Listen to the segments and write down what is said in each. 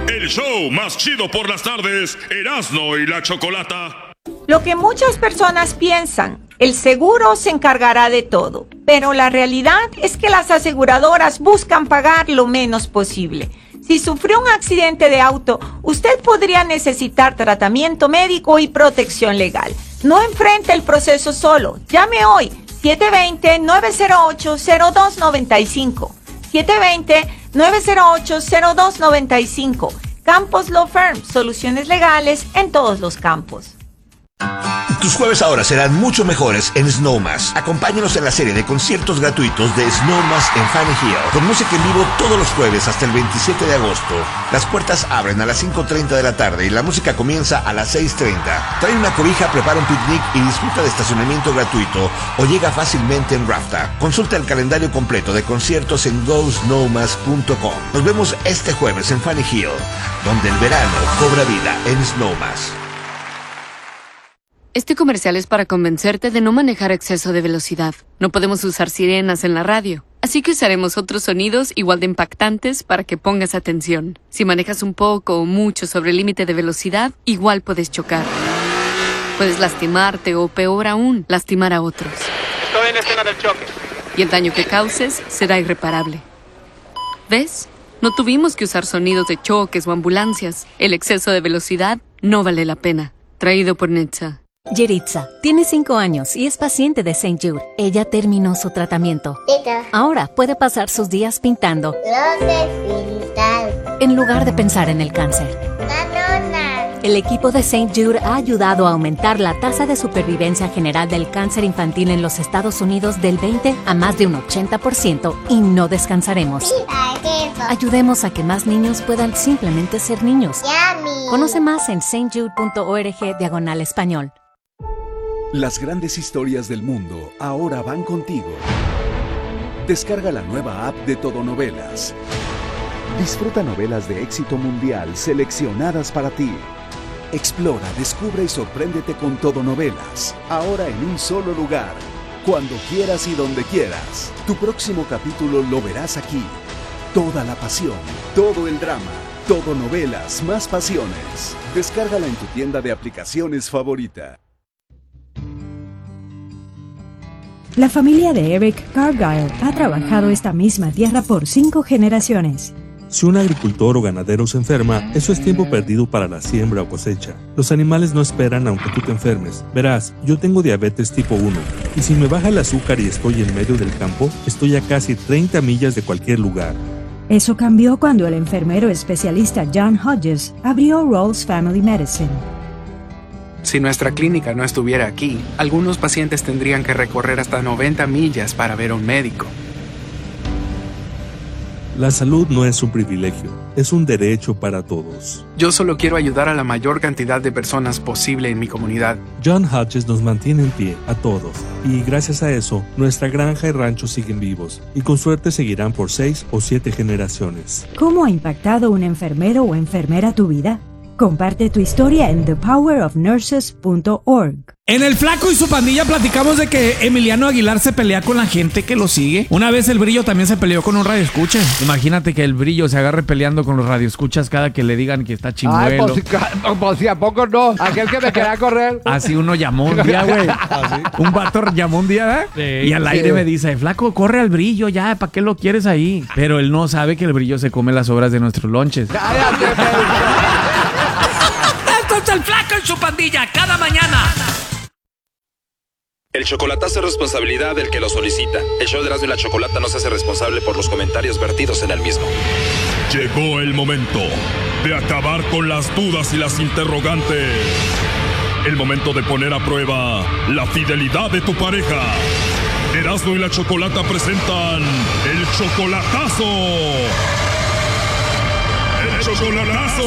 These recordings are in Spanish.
El show más chido por las tardes, Erasmo y la Chocolata. Lo que muchas personas piensan, el seguro se encargará de todo, pero la realidad es que las aseguradoras buscan pagar lo menos posible. Si sufrió un accidente de auto, usted podría necesitar tratamiento médico y protección legal. No enfrente el proceso solo. Llame hoy, 720-908-0295. 720-908-0295. Campos Law Firm, soluciones legales en todos los campos. Tus jueves ahora serán mucho mejores en Snowmass. Acompáñanos en la serie de conciertos gratuitos de Snowmass en Fanny Hill, con música en vivo todos los jueves hasta el 27 de agosto. Las puertas abren a las 5:30 de la tarde y la música comienza a las 6:30. Trae una cobija, prepara un picnic y disfruta de estacionamiento gratuito o llega fácilmente en Rafta. Consulta el calendario completo de conciertos en GoSnowmass.com. Nos vemos este jueves en Fanny Hill, donde el verano cobra vida en Snowmass. Este comercial es para convencerte de no manejar a exceso de velocidad. No podemos usar sirenas en la radio, así que usaremos otros sonidos igual de impactantes para que pongas atención. Si manejas un poco o mucho sobre el límite de velocidad, igual puedes chocar. Puedes lastimarte o, peor aún, lastimar a otros. Estoy en la escena del choque. Y el daño que causes será irreparable. ¿Ves? No tuvimos que usar sonidos de choques o ambulancias. El exceso de velocidad no vale la pena. Traído por Netza. Yeritza tiene 5 años y es paciente de St. Jude. Ella terminó su tratamiento. Ahora puede pasar sus días pintando en lugar de pensar en el cáncer. El equipo de St. Jude ha ayudado a aumentar la tasa de supervivencia general del cáncer infantil en los Estados Unidos del 20 a más de un 80% y no descansaremos. Ayudemos a que más niños puedan simplemente ser niños. Conoce más en stjude.org/español. Las grandes historias del mundo ahora van contigo. Descarga la nueva app de Todonovelas. Disfruta novelas de éxito mundial seleccionadas para ti. Explora, descubre y sorpréndete con Todonovelas. Ahora en un solo lugar. Cuando quieras y donde quieras. Tu próximo capítulo lo verás aquí. Toda la pasión, todo el drama. Todonovelas, más pasiones. Descárgala en tu tienda de aplicaciones favorita. La familia de Eric Cargyle ha trabajado esta misma tierra por 5 generaciones. Si un agricultor o ganadero se enferma, eso es tiempo perdido para la siembra o cosecha. Los animales no esperan aunque tú te enfermes. Verás, yo tengo diabetes tipo 1, y si me baja el azúcar y estoy en medio del campo, estoy a casi 30 millas de cualquier lugar. Eso cambió cuando el enfermero especialista John Hodges abrió Rolls Family Medicine. Si nuestra clínica no estuviera aquí, algunos pacientes tendrían que recorrer hasta 90 millas para ver a un médico. La salud no es un privilegio, es un derecho para todos. Yo solo quiero ayudar a la mayor cantidad de personas posible en mi comunidad. John Hodges nos mantiene en pie a todos, y gracias a eso, nuestra granja y rancho siguen vivos, y con suerte seguirán por 6 o 7 generaciones. ¿Cómo ha impactado un enfermero o enfermera tu vida? Comparte tu historia en thepowerofnurses.org. En El Flaco y su pandilla platicamos de que Emiliano Aguilar se pelea con la gente que lo sigue. Una vez el Brillo también se peleó con un radioescucha. Imagínate que el Brillo se agarre peleando con los radioescuchas cada que le digan que está chimuelo. Ay, pues si a poco no. Aquel que me quería correr. Así uno llamó un día, güey. Un vato llamó un día, ¿eh? Y al aire me dice, Flaco, corre al Brillo ya, ¿para qué lo quieres ahí? Pero él no sabe que el Brillo se come las obras de nuestros lonches. Cállate, Esto es El Flaco y su pandilla, cada mañana. El chocolatazo es responsabilidad del que lo solicita. El show de Erasmo y la Chocolata no se hace responsable por los comentarios vertidos en el mismo. Llegó el momento de acabar con las dudas y las interrogantes. El momento de poner a prueba la fidelidad de tu pareja. Erasmo y la Chocolata presentan El Chocolatazo. ¡El Chocolatazo!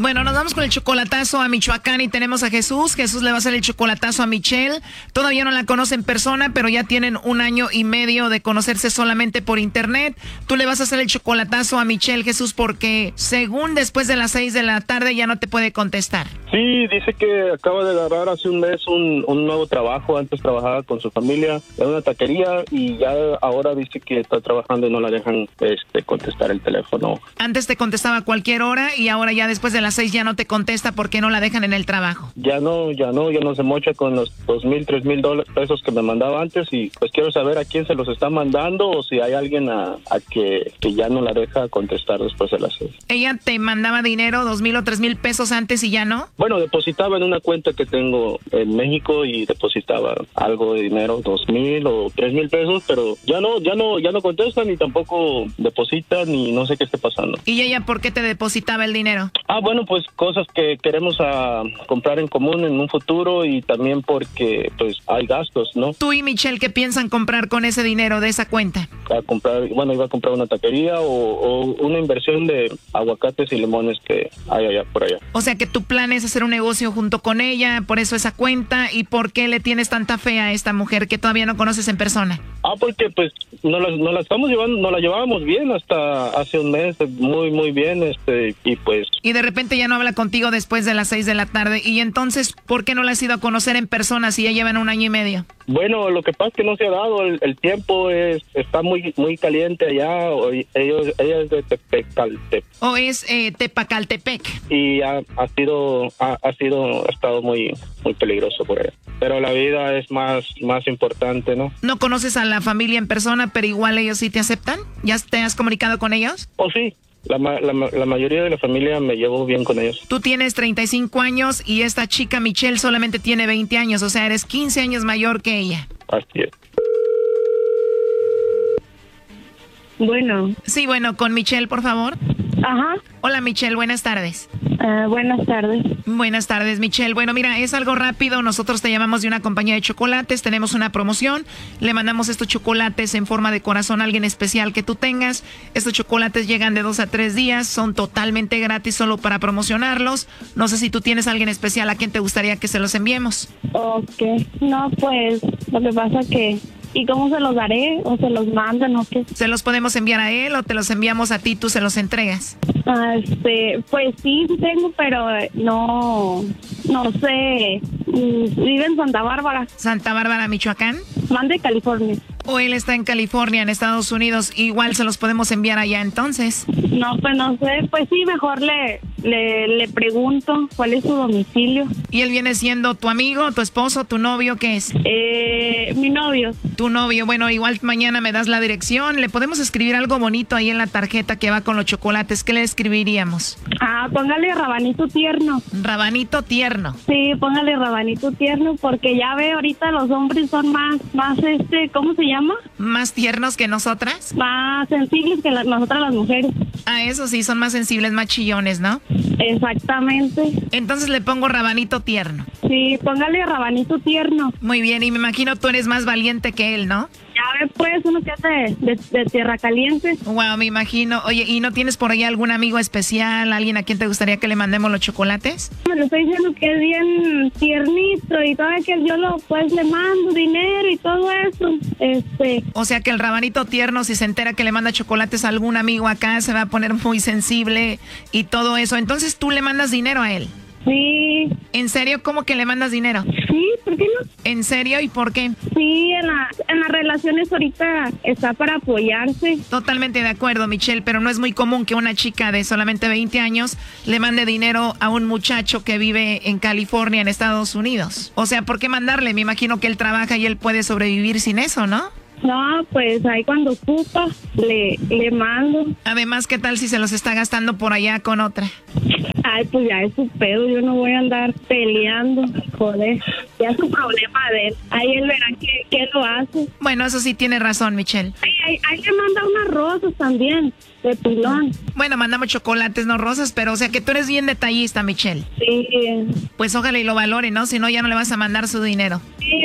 Bueno, nos vamos con el chocolatazo a Michoacán y tenemos a Jesús. Jesús le va a hacer el chocolatazo a Michelle. Todavía no la conoce en persona, pero ya tienen 1 año y medio de conocerse solamente por internet. Tú le vas a hacer el chocolatazo a Michelle, Jesús, porque según después de las 6 de la tarde ya no te puede contestar. Sí, dice que acaba de agarrar hace un mes un nuevo trabajo. Antes trabajaba con su familia en una taquería y ya ahora dice que está trabajando y no la dejan contestar el teléfono. Antes te contestaba a cualquier hora y ahora ya después de las 6 ya no te contesta porque no la dejan en el trabajo. Ya no se mocha con los $2,000, $3,000 pesos que me mandaba antes y pues quiero saber a quién se los está mandando o si hay alguien a que ya no la deja contestar después de las 6. ¿Ella te mandaba dinero, 2,000 o 3,000 pesos antes y ya no? Bueno, depositaba en una cuenta que tengo en México y depositaba algo de dinero, 2,000 o 3,000 pesos, pero ya no contestan ni tampoco depositan ni no sé qué esté pasando. ¿Y ella por qué te depositaba el dinero? Bueno, pues cosas que queremos comprar en común en un futuro y también porque pues hay gastos, ¿no? ¿Tú y Michelle qué piensan comprar con ese dinero de esa cuenta? Iba a comprar una taquería o una inversión de aguacates y limones que hay allá por allá. O sea que tu plan es hacer un negocio junto con ella, por eso esa cuenta. ¿Y por qué le tienes tanta fe a esta mujer que todavía no conoces en persona? Porque pues nos la llevábamos bien hasta hace un mes, muy bien, y pues... Y de repente ya no habla contigo después de las 6 de la tarde. Y entonces, ¿por qué no la has ido a conocer en persona si ya llevan 1 año y medio? Bueno, lo que pasa es que no se ha dado, el tiempo está muy caliente allá, ella es de Tepecaltepec. ¿O es Tepacaltepec? Y ha estado muy peligroso por allá. Pero la vida es más importante, ¿no? ¿No conoces a la familia en persona, pero igual ellos sí te aceptan? ¿Ya te has comunicado con ellos? Sí. La mayoría de la familia me llevo bien con ellos. Tú tienes 35 años y esta chica Michelle solamente tiene 20 años, o sea, eres 15 años mayor que ella. Así es. Bueno. Sí, bueno, con Michelle, por favor. Ajá. Hola, Michelle, buenas tardes. Buenas tardes. Buenas tardes, Michelle. Bueno, mira, es algo rápido. Nosotros te llamamos de una compañía de chocolates. Tenemos una promoción. Le mandamos estos chocolates en forma de corazón a alguien especial que tú tengas. Estos chocolates llegan de 2 a 3 días. Son totalmente gratis solo para promocionarlos. No sé si tú tienes a alguien especial a quien te gustaría que se los enviemos. Ok. No, pues, lo que pasa que... ¿Y cómo se los daré? ¿O se los mandan o qué? ¿Se los podemos enviar a él o te los enviamos a ti, tú se los entregas? Pues sí tengo, pero no sé. Vive en Santa Bárbara. ¿Santa Bárbara, Michoacán? Mande California. ¿O él está en California, en Estados Unidos? Igual se los podemos enviar allá entonces. No, pues no sé. Pues sí, mejor le pregunto cuál es su domicilio. ¿Y él viene siendo tu amigo, tu esposo, tu novio? ¿Qué es? Mi novio. Tu novio. Bueno, igual mañana me das la dirección. Le podemos escribir algo bonito ahí en la tarjeta que va con los chocolates. ¿Qué le escribiríamos? Póngale rabanito tierno. ¿Rabanito tierno? Sí, póngale rabanito tierno porque ya ve, ahorita los hombres son más ¿cómo se llama? ¿Más tiernos que nosotras? Más sensibles que nosotras las mujeres. Eso sí, son más sensibles, más chillones, ¿no? Exactamente. Entonces le pongo rabanito tierno. Sí, póngale rabanito tierno. Muy bien, y me imagino tú eres más valiente que él, ¿no? Ya ve, pues, uno que hace de tierra caliente. Wow, me imagino. Oye, ¿y no tienes por ahí algún amigo especial, alguien a quien te gustaría que le mandemos los chocolates? Me lo estoy diciendo que es bien tiernito y todavía que yo le mando dinero y todo eso. O sea que el rabanito tierno, si se entera que le manda chocolates a algún amigo acá, se va a poner muy sensible y todo eso. Entonces tú le mandas dinero a él. Sí. ¿En serio? ¿Cómo que le mandas dinero? Sí, ¿por qué no? ¿En serio? ¿Y por qué? Sí, en las relaciones ahorita está para apoyarse. Totalmente de acuerdo, Michelle, pero no es muy común que una chica de solamente 20 años le mande dinero a un muchacho que vive en California, en Estados Unidos. O sea, ¿por qué mandarle? Me imagino que él trabaja y él puede sobrevivir sin eso, ¿no? No, pues ahí cuando ocupa le mando. Además, ¿qué tal si se los está gastando por allá con otra? Ay, pues ya es su pedo, yo no voy a andar peleando, joder, ya es su problema de él. Ahí él verá qué lo hace. Bueno, eso sí tiene razón, Michelle. Ahí le manda unas rosas también, de pilón. Bueno, mandamos chocolates, no rosas, pero o sea que tú eres bien detallista, Michelle. Sí. Pues ojalá y lo valore, ¿no? Si no, ya no le vas a mandar su dinero. Sí,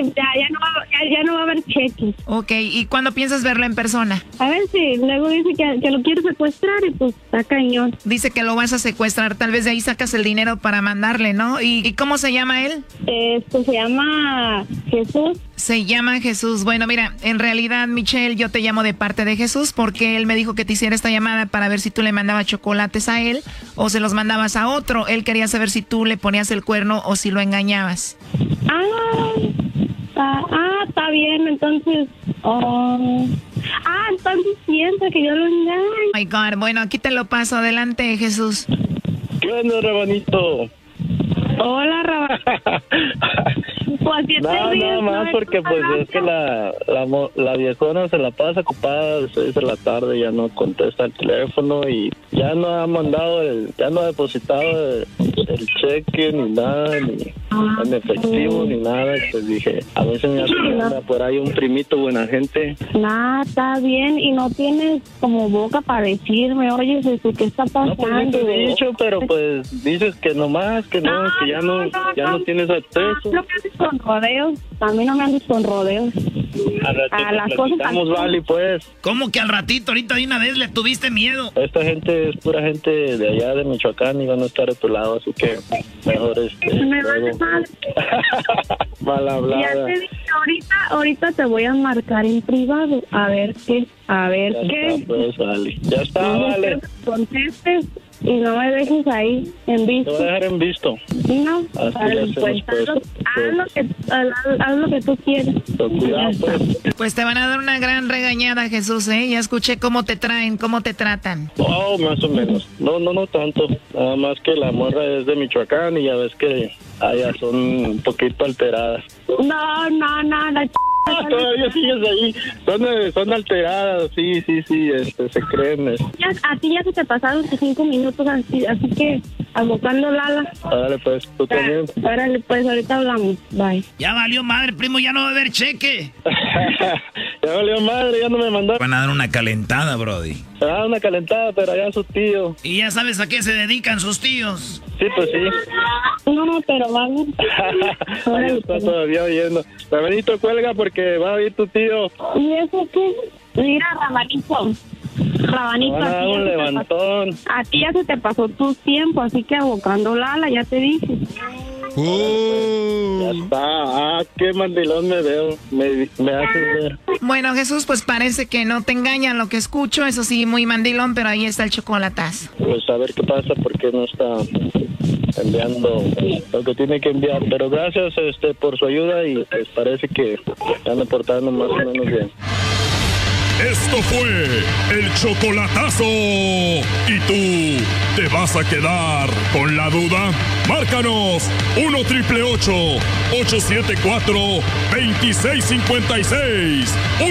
ya no va a haber cheques. Ok, ¿y cuándo piensas verlo en persona? A ver si luego dice que lo quiere secuestrar y pues está cañón. Dice que lo vas a secuestrar, tal vez de ahí sacas el dinero para mandarle, ¿no? ¿Y cómo se llama él? Se llama Jesús. Se llama Jesús. Bueno, mira, en realidad, Michelle, yo te llamo de parte de Jesús porque él me dijo que te hiciera esta llamada para ver si tú le mandabas chocolates a él o se los mandabas a otro. Él quería saber si tú le ponías el cuerno o si lo engañabas. Está bien, entonces... entonces piensa que yo lo engaño. Oh my God, bueno, aquí te lo paso. Adelante, Jesús. ¿Qué onda, Rabanito? Hola, Rabanito. Nada más porque pues es que la viejona se la pasa ocupada de 6 de la tarde, ya no contesta el teléfono y ya no ha mandado, ya no ha depositado el cheque ni nada, ni en efectivo ni nada. Pues dije, a ver si me hace por ahí un primito buena gente. Está bien, y no tienes como boca para decirme, oye, ¿qué está pasando? No, pues te he dicho, pero pues dices que nomás, que no, que ya no tienes acceso. No me andes con rodeos, a mí no me andes con rodeos. A las cosas vale, pues. ¿Cómo que al ratito? Ahorita de una vez le tuviste miedo. Esta gente es pura gente de allá de Michoacán y van a estar a tu lado, así que mejor me vale mal. Mal hablada. Ya te dije, ahorita te voy a marcar en privado, a ver qué. Está, pues, vale. Ya está, vale. Contestes y no me dejes ahí en visto. Te voy a dejar en visto. No, pues haz lo que tú quieras. Cuidado, pues te van a dar una gran regañada, Jesús, ¿eh? Ya escuché cómo te tratan. Oh, más o menos. No tanto. Nada más que la morra es de Michoacán y ya ves que allá son un poquito alteradas. No, todavía sigues ahí. Son alteradas, sí, se creen. A ti ya se te pasaron 5 minutos, así que abocando Lala. Órale, pues, tú también. Órale, pues, ahorita hablamos. Bye. Ya valió madre, primo, ya no va a haber cheque. Ya valió madre, ya no me mandaron. Van a dar una calentada, brody. Una calentada, pero allá sus tíos. ¿Y ya sabes a qué se dedican sus tíos? Sí, pues sí. No, pero vamos. Está todavía oyendo. Rabanito, cuelga porque va a oír tu tío. ¿Y eso qué? Mira, Rabanito, un levantón. A ti ya se te pasó tu tiempo, así que abocando Lala, ya te dije. Ya está. Qué mandilón me veo. Me hace ver. Bueno, Jesús, pues parece que no te engañan lo que escucho. Eso sí, muy mandilón, pero ahí está el chocolatazo. Pues a ver qué pasa, porque no está enviando lo que tiene que enviar. Pero gracias por su ayuda y pues parece que están portando más o menos bien. Esto fue el chocolatazo. ¿Y tú te vas a quedar con la duda? Márcanos 1-888-874-2656.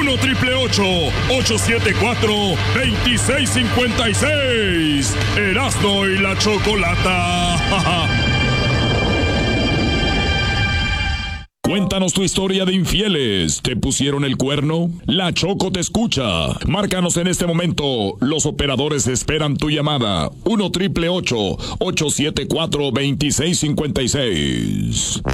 1-888-874-2656. Erasmo y la Chocolata. Cuéntanos tu historia de infieles. ¿Te pusieron el cuerno? La Choco te escucha. Márcanos en este momento. Los operadores esperan tu llamada. 1-888-874-2656.